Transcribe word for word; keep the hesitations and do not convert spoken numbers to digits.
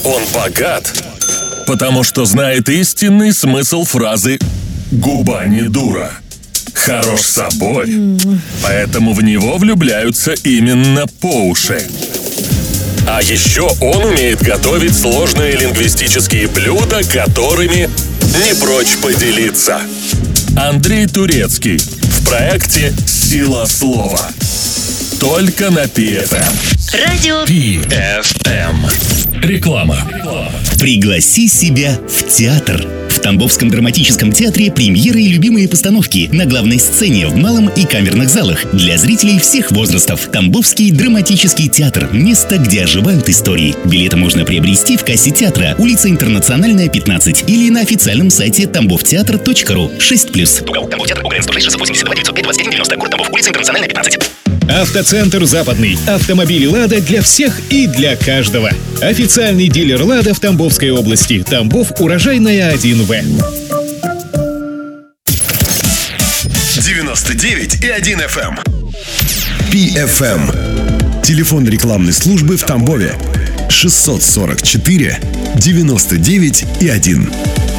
Он богат, потому что знает истинный смысл фразы «губа не дура». Хорош собой, поэтому в него влюбляются именно по уши. А еще он умеет готовить сложные лингвистические блюда, которыми не прочь поделиться. Андрей Турецкий в проекте «Сила слова». Только на пи эф эм. Радио пи эф эм. Реклама. Пригласи себя в театр. В Тамбовском драматическом театре премьеры и любимые постановки на главной сцене, в малом и камерных залах для зрителей всех возрастов. Тамбовский драматический театр – место, где оживают истории. Билеты можно приобрести в кассе театра, улица Интернациональная, пятнадцать, или на официальном сайте тамбовтеатр точка ру. шесть плюс. Тугал, Тамбовтеатр, Угрен, сто шесть, шестьсот восемьдесят два, девятьсот пять, двадцать один девяносто, город Тамбов, улица Интернациональная, пятнадцать. Автоцентр «Западный». Автомобили «Лада» для всех и для каждого. Официальный дилер «Лада» в Тамбовской области. Тамбов, Урожайная, один вэ. девяносто девять и один эф эм. пи эф эм. Телефон рекламной службы в Тамбове. шестьсот сорок четыре девяносто девять и один.